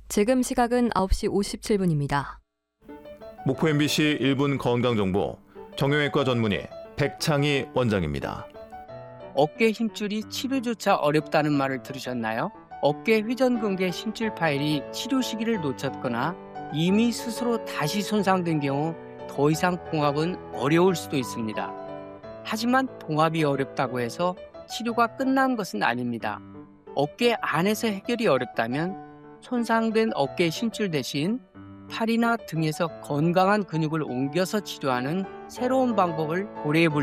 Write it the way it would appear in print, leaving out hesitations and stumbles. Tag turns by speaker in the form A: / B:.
A: 지금 시각은 9시 57분입니다.
B: 목포 MBC 1분 건강정보 정형외과 전문의 백창희 원장입니다.
C: 어깨 힘줄이 치료조차 어렵다는 말을 들으셨나요? 어깨 회전근개 힘줄 파일이 치료 시기를 놓쳤거나 이미 스스로 다시 손상된 경우 더 이상 봉합은 어려울 수도 있습니다. 하지만 봉합이 어렵다고 해서 치료가 끝난 것은 아닙니다. 어깨 안에서 해결이 어렵다면 손상된 어깨 힘줄 대신 팔이나 등에서 건강한 근육을 옮겨서 치료하는 새로운 방법을 고려해 볼